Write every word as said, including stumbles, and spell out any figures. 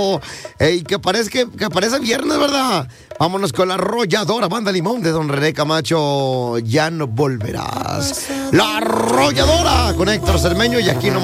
sábado. Ey, que parece que, que parece viernes, ¿verdad? Vámonos con la arrolladora Banda Limón de don René Camacho. Ya no volverás. La arrolladora con Héctor Cermeño y aquí no